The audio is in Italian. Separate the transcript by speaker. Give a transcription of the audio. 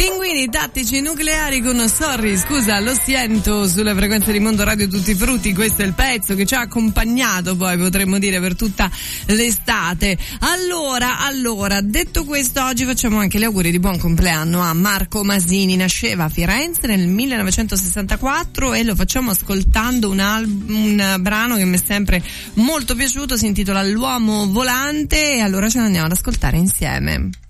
Speaker 1: Pinguini tattici nucleari con Sorry, scusa, lo siento, sulle frequenze di Mondo Radio Tutti Frutti. Questo è il pezzo che ci ha accompagnato, poi potremmo dire, per tutta l'estate. Allora, detto questo, oggi facciamo anche gli auguri di buon compleanno a Marco Masini. Nasceva a Firenze nel 1964 e lo facciamo ascoltando un brano che mi è sempre molto piaciuto, si intitola L'uomo volante, e allora ce lo andiamo ad ascoltare insieme.